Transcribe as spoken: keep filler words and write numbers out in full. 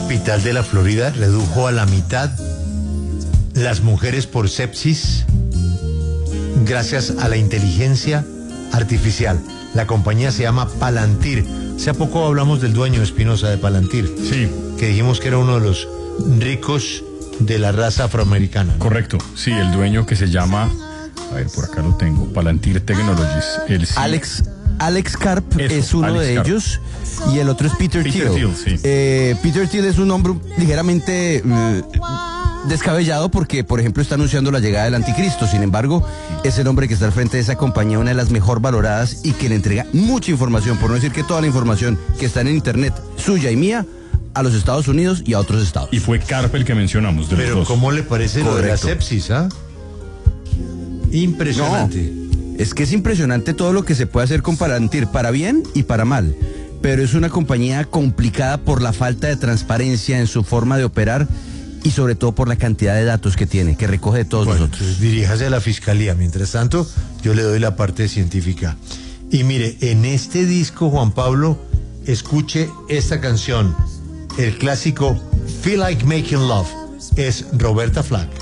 hospital de la Florida redujo a la mitad las mujeres por sepsis gracias a la inteligencia artificial. La compañía se llama Palantir. Hace poco hablamos del dueño, Espinosa, de Palantir. Sí. Que dijimos que era uno de los ricos de la raza afroamericana, ¿no? Correcto, sí, el dueño que se llama, a ver, por acá lo tengo, Palantir Technologies. El sí. Alex, Alex Karp Eso, es uno Alex de Karp. ellos y el otro es Peter, Peter Thiel. Thiel, sí. Eh, Peter Thiel es un hombre ligeramente eh, descabellado porque, por ejemplo, está anunciando la llegada del anticristo. Sin embargo, es el hombre que está al frente de esa compañía, una de las mejor valoradas y que le entrega mucha información, por no decir que toda la información que está en internet, suya y mía, a los Estados Unidos y a otros estados. Y fue Karp el que mencionamos, de los Pero dos. ¿cómo le parece lo de la Correcto. sepsis, ah? Impresionante. No, es que es impresionante todo lo que se puede hacer con Palantir, para bien y para mal. Pero es una compañía complicada por la falta de transparencia en su forma de operar y sobre todo por la cantidad de datos que tiene, que recoge de todos Bueno, nosotros. entonces diríjase a la fiscalía. Mientras tanto, yo le doy la parte científica. Y mire, en este disco, Juan Pablo, escuche esta canción, el clásico Feel Like Making Love, es Roberta Flack.